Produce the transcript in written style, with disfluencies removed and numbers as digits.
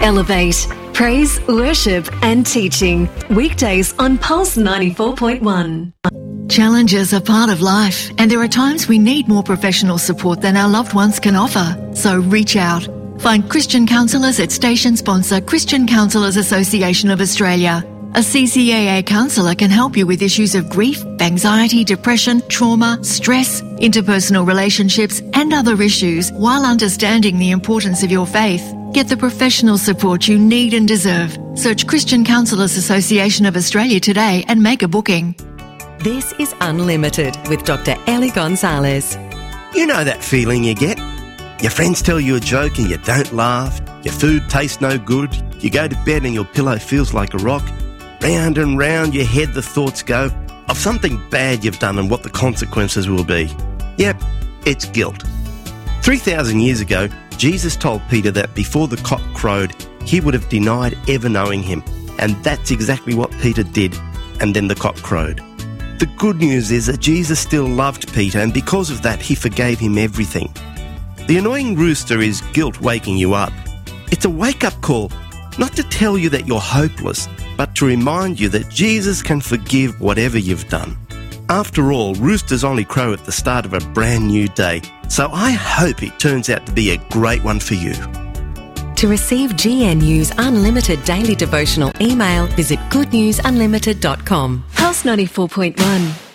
Elevate. Praise, worship and teaching. Weekdays on Pulse 94.1. Challenges are part of life, and there are times we need more professional support than our loved ones can offer. So reach out. Find Christian counsellors at station sponsor Christian Counsellors Association of Australia. A CCAA counsellor can help you with issues of grief, anxiety, depression, trauma, stress, interpersonal relationships and other issues while understanding the importance of your faith. Get the professional support you need and deserve. Search Christian Counsellors Association of Australia today and make a booking. This is Unlimited with Dr. Ellie Gonzalez. You know that feeling you get? Your friends tell you a joke and you don't laugh. Your food tastes no good. You go to bed and your pillow feels like a rock. Round and round your head the thoughts go of something bad you've done and what the consequences will be. Yep, it's guilt. 3,000 years ago, Jesus told Peter that before the cock crowed, he would have denied ever knowing him. And that's exactly what Peter did. And then the cock crowed. The good news is that Jesus still loved Peter, and because of that, he forgave him everything. The annoying rooster is guilt waking you up. It's a wake-up call, not to tell you that you're hopeless, but to remind you that Jesus can forgive whatever you've done. After all, roosters only crow at the start of a brand new day, so I hope it turns out to be a great one for you. To receive GNU's Unlimited Daily Devotional email, visit goodnewsunlimited.com. Pulse 94.1.